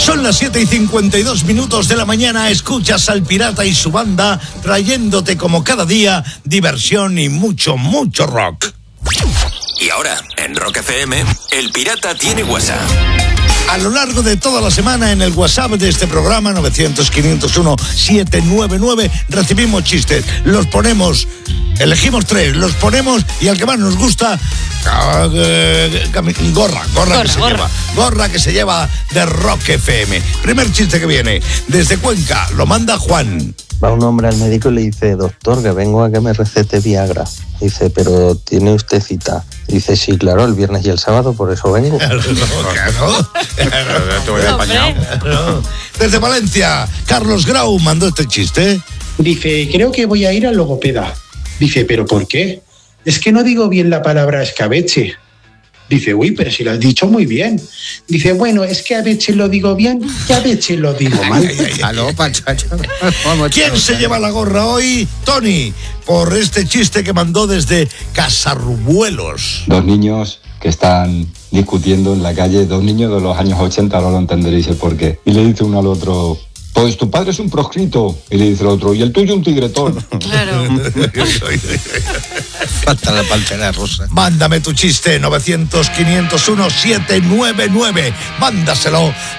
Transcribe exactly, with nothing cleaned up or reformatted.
Son las siete y cincuenta y dos minutos de la mañana. Escuchas al Pirata y su banda trayéndote como cada día diversión y mucho, mucho rock. Y ahora, en Rock F M, el Pirata tiene WhatsApp. A lo largo de toda la semana en el WhatsApp de este programa nueve cero cero, cinco cero uno, siete nueve nueve recibimos chistes, los ponemos, elegimos tres, los ponemos y al que más nos gusta, gorra, gorra, gorra que se gorra. lleva, gorra que se lleva de Rock F M. Primer chiste que viene desde Cuenca, lo manda Juan. Va un hombre al médico y le dice: doctor, que vengo a que me recete Viagra. Dice: pero ¿tiene usted cita? Dice: sí, claro, el viernes y el sábado, por eso vengo. Claro, claro. Te voy a apañar. Claro. Desde Valencia, Carlos Grau mandó este chiste. Dice: creo que voy a ir al logopeda. Dice: ¿pero por qué? Es que no digo bien la palabra escabeche. Dice: uy, pero si lo has dicho muy bien. Dice: bueno, es que a veces lo digo bien y a veces lo digo mal. Ay, ay, ay. Aló, Pachacho. ¿Quién se lleva la gorra hoy? Tony, por este chiste que mandó desde Casarrubuelos. Dos niños que están discutiendo en la calle, dos niños de los años ochenta, ahora lo entenderéis el por qué. Y le dice uno al otro: pues tu padre es un proscrito. Y le dice el otro: y el tuyo un tigretón. Claro. Falta la pantera rosa. Mándame tu chiste, nueve cero cero, cinco cero uno, siete nueve nueve. Mándaselo